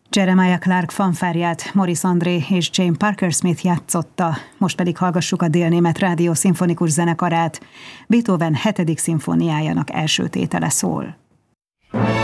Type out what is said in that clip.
Jeremiah Clarke fanfárját Maurice André és James Parker Smith játszotta, most pedig hallgassuk a Dél-német Rádió szimfonikus zenekarát. Beethoven 7. szimfóniájának első tétele szól.